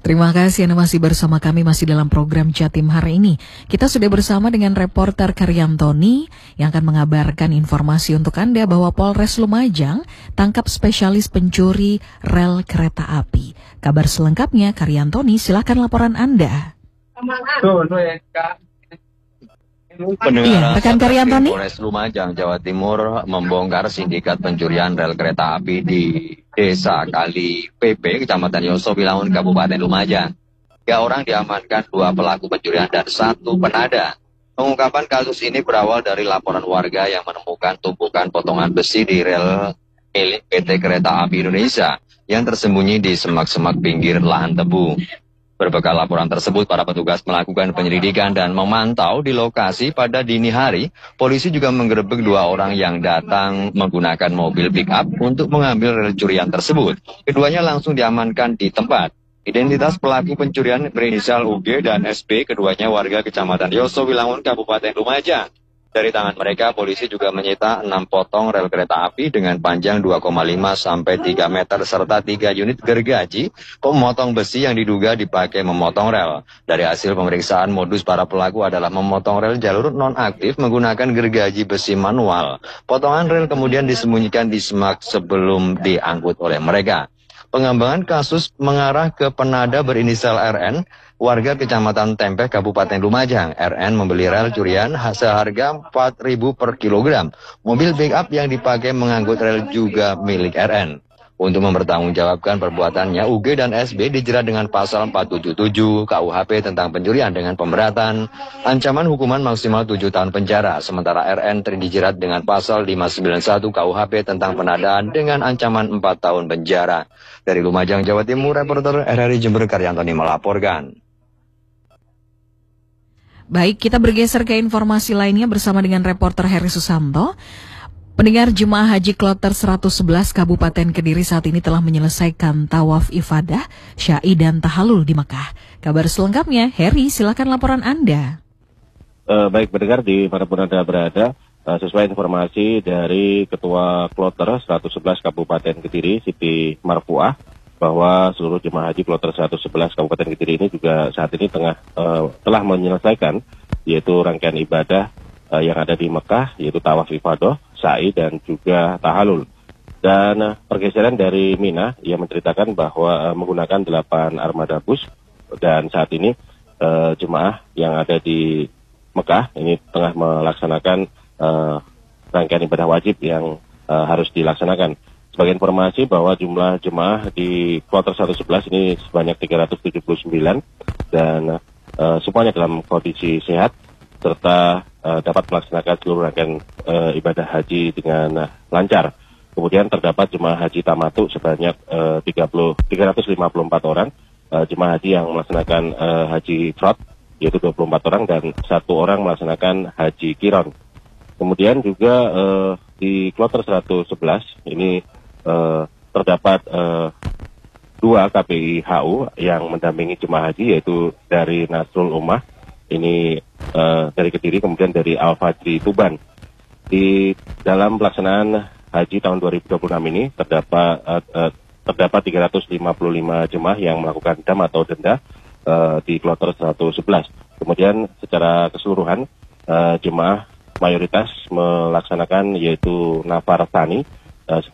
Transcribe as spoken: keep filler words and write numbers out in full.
Terima kasih Anda masih bersama kami, masih dalam program Jatim hari ini. Kita sudah bersama dengan reporter Karyantoni yang akan mengabarkan informasi untuk Anda bahwa Polres Lumajang tangkap spesialis pencuri rel kereta api. Kabar selengkapnya, Karyantoni, silakan laporan Anda. Iya, rekan Karyantoni. Polres Lumajang, Jawa Timur membongkar sindikat pencurian rel kereta api di Desa Kali P P, Kecamatan Yosowilangun, Kabupaten Lumajang. Tiga orang diamankan, dua pelaku pencurian dan satu penada. Pengungkapan kasus ini berawal dari laporan warga yang menemukan tumpukan potongan besi di rel milik P T Kereta Api Indonesia yang tersembunyi di semak-semak pinggir lahan tebu. Berbekal laporan tersebut, para petugas melakukan penyelidikan dan memantau di lokasi pada dini hari. Polisi juga menggerebek dua orang yang datang menggunakan mobil pick-up untuk mengambil rel curian tersebut. Keduanya langsung diamankan di tempat. Identitas pelaku pencurian berinisial U G dan S B, keduanya warga Kecamatan Yosowilangun, Kabupaten Lumajang. Dari tangan mereka, polisi juga menyita enam potong rel kereta api dengan panjang dua koma lima sampai tiga meter serta tiga unit gergaji pemotong besi yang diduga dipakai memotong rel. Dari hasil pemeriksaan, modus para pelaku adalah memotong rel jalur non-aktif menggunakan gergaji besi manual. Potongan rel kemudian disembunyikan di semak sebelum diangkut oleh mereka. Pengembangan kasus mengarah ke penada berinisial R N, warga Kecamatan Tempeh, Kabupaten Lumajang. R N membeli rel curian seharga empat ribu per kilogram. Mobil pick-up yang dipakai mengangkut rel juga milik R N. Untuk mempertanggungjawabkan perbuatannya, U G dan S B dijerat dengan pasal empat tujuh tujuh K U H P tentang pencurian dengan pemberatan, ancaman hukuman maksimal tujuh tahun penjara. Sementara R N dijerat dengan pasal lima sembilan satu K U H P tentang penadaan dengan ancaman empat tahun penjara. Dari Lumajang, Jawa Timur, reporter R R I Jember Karyantoni melaporkan. Baik, kita bergeser ke informasi lainnya bersama dengan reporter Heri Susanto. Pendengar, jemaah haji kloter seratus sebelas Kabupaten Kediri saat ini telah menyelesaikan tawaf ifadah, syai dan tahalul di Mekah. Kabar selengkapnya, Heri, silakan laporan Anda. Uh, baik, pendengar di manapun Anda berada, uh, sesuai informasi dari Ketua Kloter seratus sebelas Kabupaten Kediri, Siti Marfuah, bahwa seluruh jemaah haji kloter seratus sebelas Kabupaten Kediri ini juga saat ini tengah uh, telah menyelesaikan, yaitu rangkaian ibadah uh, yang ada di Mekah, yaitu tawaf ifadah, sa'i dan juga tahalul. Dan uh, pergeseran dari Mina, ia menceritakan bahwa uh, menggunakan delapan armada bus, dan saat ini uh, jemaah yang ada di Mekah ini tengah melaksanakan uh, rangkaian ibadah wajib yang uh, harus dilaksanakan. Sebagai informasi bahwa jumlah jemaah di kloter seratus sebelas ini sebanyak tiga ratus tujuh puluh sembilan dan uh, semuanya dalam kondisi sehat serta uh, dapat melaksanakan seluruh rangkaian uh, ibadah haji dengan uh, lancar. Kemudian terdapat jemaah haji tamatu sebanyak uh, tiga ratus lima puluh empat orang, uh, jemaah haji yang melaksanakan uh, haji ifrad yaitu dua puluh empat orang dan satu orang melaksanakan haji qiron. Kemudian juga uh, di kloter seratus sebelas ini Uh, terdapat uh, dua K P I H U yang mendampingi jemaah haji, yaitu dari Nasrul Ummah ini uh, dari Kediri, kemudian dari Al-Fajri Tuban. Di dalam pelaksanaan haji tahun dua ribu dua puluh enam ini terdapat uh, uh, terdapat tiga ratus lima puluh lima jemaah yang melakukan dam atau denda uh, di kloter seratus sebelas. Kemudian secara keseluruhan uh, jemaah mayoritas melaksanakan yaitu nafar tsani. Uh,